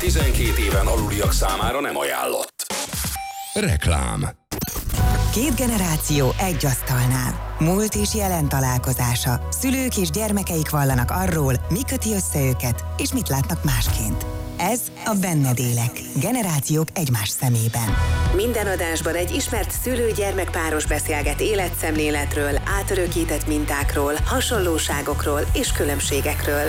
12 éven aluliak számára nem ajánlott. Reklám. Két generáció egy asztalnál. Múlt és jelen találkozása. Szülők és gyermekeik vallanak arról, mi köti össze őket, és mit látnak másként. Ez a Benned élek. Generációk egymás szemében. Minden adásban egy ismert szülő-gyermekpáros beszélget életszemléletről, átörökített mintákról, hasonlóságokról és különbségekről.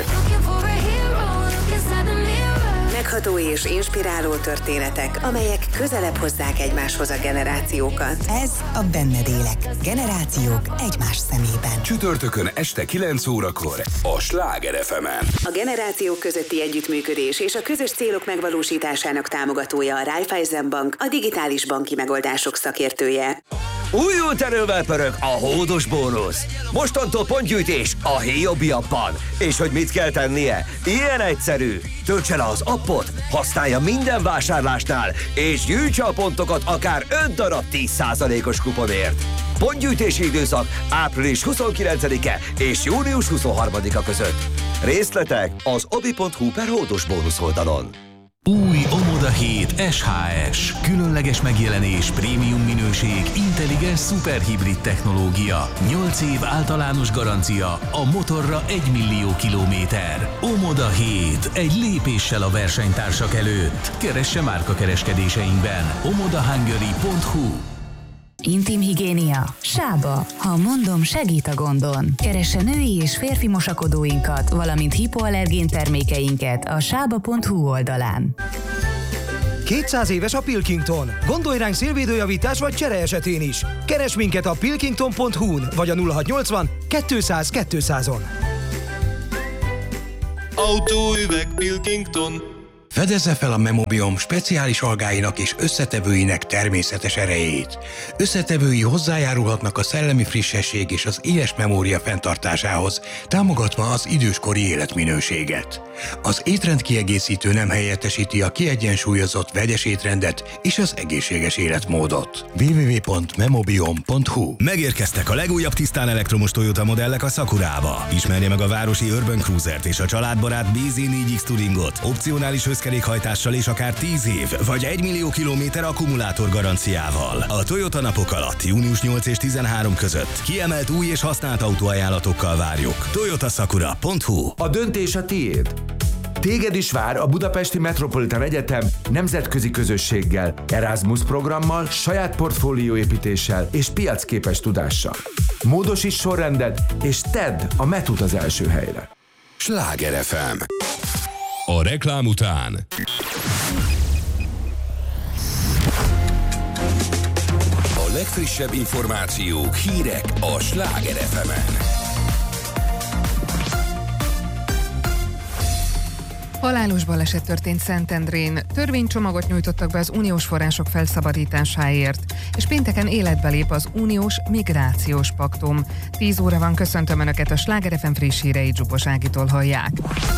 Megható és inspiráló történetek, amelyek közelebb hozzák egymáshoz a generációkat. Ez a Benned élek. Generációk egymás szemében. Csütörtökön este 9 órakor a Sláger FM-en. A generációk közötti együttműködés és a közös célok megvalósításának támogatója a Raiffeisen Bank, a digitális banki megoldások szakértője. Újult erővel pörög a hódos bónusz. Mostantól pontgyűjtés a Héjobbi appban. És hogy mit kell tennie? Ilyen egyszerű. Töltse le az appot, használja minden vásárlásnál, és gyűjtse a pontokat akár 5 darab 10%-os kuponért. Pontgyűjtési időszak április 29-e és június 23-a között. Részletek az obi.hu/hódos bónusz oldalon. Új Omoda 7 SHS. Különleges megjelenés, prémium minőség, intelligens szuperhibrid technológia. 8 év általános garancia, a motorra 1 millió kilométer. Omoda 7. Egy lépéssel a versenytársak előtt. Keresse márkakereskedéseinkben. omodahungary.hu. Intim higiénia. Sába. Ha mondom, segít a gondon. Keresse női és férfi mosakodóinkat, valamint hipoallergén termékeinket a sába.hu oldalán. 200 éves a Pilkington. Gondolj ránk szélvédőjavítás vagy csere esetén is. Keres minket a pilkington.hu-n vagy a 0680 200 200-on. Autóüveg Pilkington. Fedezze fel a Memobiom speciális algáinak és összetevőinek természetes erejét. Összetevői hozzájárulhatnak a szellemi frissesség és az éles memória fenntartásához, támogatva az időskori életminőséget. Az étrendkiegészítő nem helyettesíti a kiegyensúlyozott vegyes étrendet és az egészséges életmódot. www.memobiom.hu. Megérkeztek a legújabb tisztán elektromos Toyota modellek a Sakurába. Ismerje meg a városi Urban Cruisert és a családbarát BZ4X Touringot, opcionális összkerékhajtással és akár 10 év vagy 1 millió kilométer akkumulátor garanciával. A Toyota napok alatt június 8 és 13 között kiemelt új és használt autóajánlatokkal várjuk. toyotasakura.hu. A döntés a tiéd. Téged is vár a Budapesti Metropolitan Egyetem nemzetközi közösséggel, Erasmus programmal, saját portfólióépítéssel és piacképes tudással. Módosíts sorrendet és tedd a MET-ut az első helyre. Sláger FM. A reklám után a legfrissebb információk, hírek a Sláger FM-en. Halálos baleset történt Szentendrén. Törvénycsomagot nyújtottak be az uniós források felszabadításáért, és pénteken életbe lép az uniós migrációs paktum. 10 óra van, köszöntöm Önöket, a Sláger FM friss híreit Zsupos Ágitól hallják.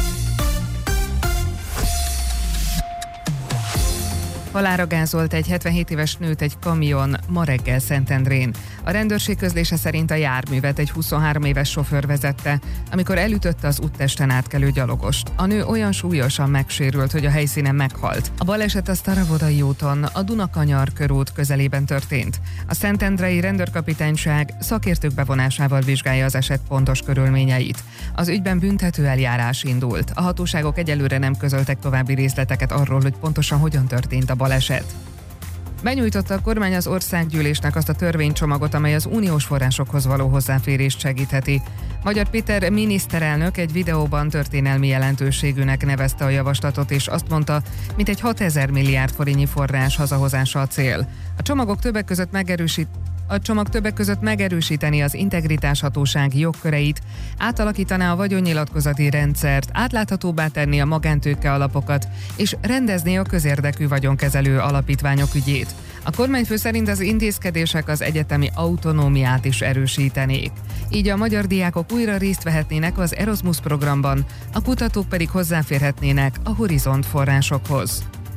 Halálra gázolt egy 77 éves nőt egy kamion ma reggel Szentendrén. A rendőrség közlése szerint a járművet egy 23 éves sofőr vezette, amikor elütötte az úttesten átkelő gyalogost. A nő olyan súlyosan megsérült, hogy a helyszínen meghalt. A baleset a Sztaravodai úton, a Dunakanyar körút közelében történt. A szentendrei rendőrkapitányság szakértők bevonásával vizsgálja az eset pontos körülményeit. Az ügyben büntető eljárás indult. A hatóságok egyelőre nem közöltek további részleteket arról, hogy pontosan hogyan történt a baleset. Benyújtotta a kormány az országgyűlésnek azt a törvénycsomagot, amely az uniós forrásokhoz való hozzáférést segítheti. Magyar Péter miniszterelnök egy videóban történelmi jelentőségűnek nevezte a javaslatot, és azt mondta, mintegy 6000 milliárd forintnyi forrás hazahozása a cél. A csomag többek között megerősíteni az integritáshatóság jogköreit, átalakítaná a vagyonnyilatkozati rendszert, átláthatóbbá tenni a magántőke alapokat, és rendezni a közérdekű vagyonkezelő alapítványok ügyét. A kormányfő szerint az intézkedések az egyetemi autonómiát is erősítenék. Így a magyar diákok újra részt vehetnének az Erasmus programban, a kutatók pedig hozzáférhetnének a Horizont forrásokhoz.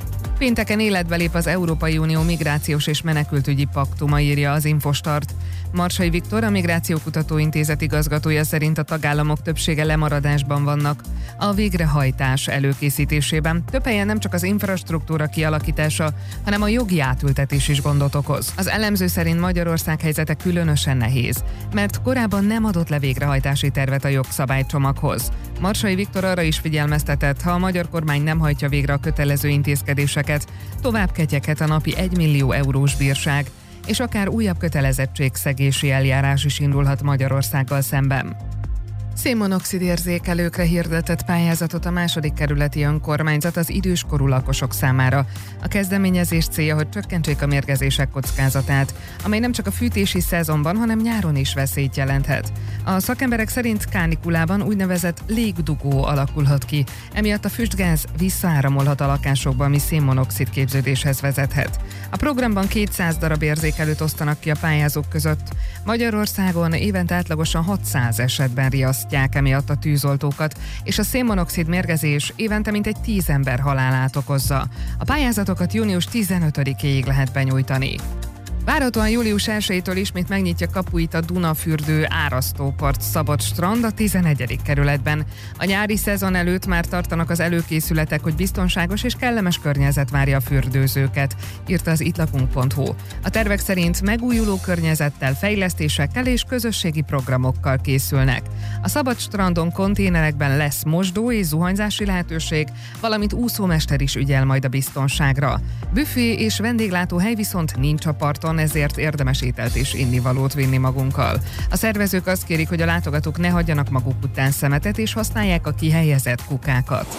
Pénteken életbe lép az Európai Unió migrációs és menekültügyi paktuma, írja az Infostart. Marsai Viktor, a Migrációkutató Intézet igazgatója szerint a tagállamok többsége lemaradásban vannak a végrehajtás előkészítésében. Több helyen nem csak az infrastruktúra kialakítása, hanem a jogi átültetés is gondot okoz. Az elemző szerint Magyarország helyzete különösen nehéz, mert korábban nem adott le végrehajtási tervet a jogszabálycsomaghoz. Marsai Viktor arra is figyelmeztetett, ha a magyar kormány nem hajtja végre a kötelező intézkedéseket, tovább ketyeghet a napi 1 millió eurós bírság, és akár újabb kötelezettségszegési eljárás is indulhat Magyarországgal szemben. Szénmonoxid érzékelőkre hirdetett pályázatot a 2. kerületi önkormányzat az időskorú lakosok számára. A kezdeményezés célja, hogy csökkentsék a mérgezések kockázatát, amely nem csak a fűtési szezonban, hanem nyáron is veszélyt jelenthet. A szakemberek szerint kánikulában úgynevezett légdugó alakulhat ki, emiatt a füstgáz visszaáramolhat a lakásokba, ami szénmonoxid képződéshez vezethet. A programban 200 darab érzékelőt osztanak ki a pályázók között. Magyarországon évente átlagosan 600 esetben riasztják emiatt a tűzoltókat, és a szénmonoxid mérgezés évente mintegy 10 ember halálát okozza. A pályázatokat június 15-éig lehet benyújtani. Várhatóan július 1-től ismét megnyitja kapuit a Dunafürdő árasztópart Szabad strand a 11. kerületben. A nyári szezon előtt már tartanak az előkészületek, hogy biztonságos és kellemes környezet várja a fürdőzőket, írta az itlakunk.hu. A tervek szerint megújuló környezettel, fejlesztésekkel és közösségi programokkal készülnek. A Szabad strandon konténerekben lesz mosdó és zuhanyzási lehetőség, valamint úszómester is ügyel majd a biztonságra. Büfé és vendéglátóhely viszont nincs a parton, ezért érdemes ételt és innivalót vinni magunkkal. A szervezők azt kérik, hogy a látogatók ne hagyjanak maguk után szemetet és használják a kihelyezett kukákat.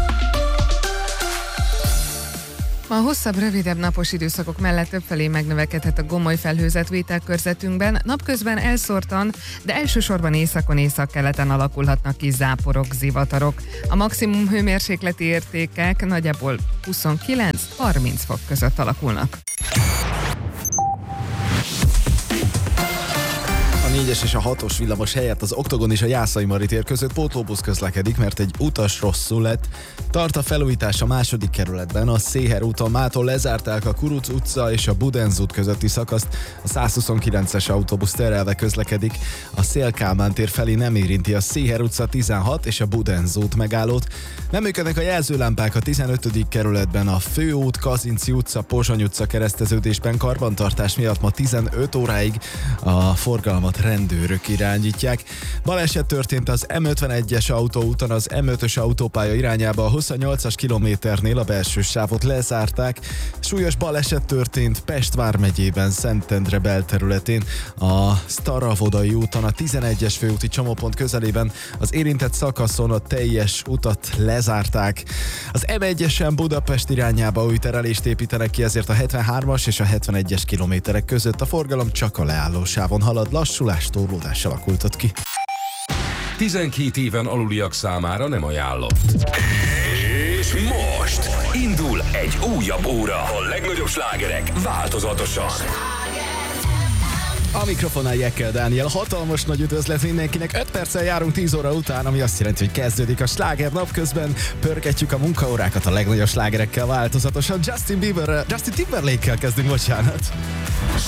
Ma a hosszabb, rövidebb napos időszakok mellett többfelé megnövekedhet a gomoly felhőzet vételkörzetünkben, napközben elszórtan, de elsősorban északon, északkeleten alakulhatnak ki záporok, zivatarok. A maximum hőmérsékleti értékek nagyjából 29-30 fok között alakulnak. A 4-es és a 6-os villamos helyett az Oktogon és a Jászai Mari tér között pótlóbusz közlekedik, mert egy utas rosszul lett. Tart a felújítás a 2. kerületben, a Széher úton mától lezárták a Kuruc utca és a Budenz út közötti szakaszt, a 129-es autóbusz terelve közlekedik, a Széll-Kálmán tér felé nem érinti a Széher utca 16 és a Budenz út megállót. Nem működnek a jelzőlámpák a 15. kerületben, a Főút, Kazinczy utca, Pozsony utca kereszteződésben karbantartás miatt ma 15 óráig a forgalmat rendőrök irányítják. Baleset történt az M51-es autóúton az M5-ös autópálya irányába, a 28-as kilométernél a belső sávot lezárták. Súlyos baleset történt Pest vármegyében, Szentendre belterületén, a Staravodai úton, a 11-es főúti csomópont közelében az érintett szakaszon a teljes utat lezárták. Az M1-esen Budapest irányába új terelést építenek ki, ezért a 73-as és a 71-es kilométerek között a forgalom csak a leállósávon halad, lassulás, torlódás alakultott ki. 12 éven aluliak számára nem ajánlott. És most indul egy újabb óra. A legnagyobb slágerek változatosan. A mikrofonnál Jekkel Dániel. Hatalmas nagy üdvözlet mindenkinek. 5 perccel járunk 10 óra után, ami azt jelenti, hogy kezdődik a sláger napközben. Pörgetjük a munkaórákat a legnagyobb slágerekkel változatosan. Justin Timberlake-kel kezdünk, bocsánat.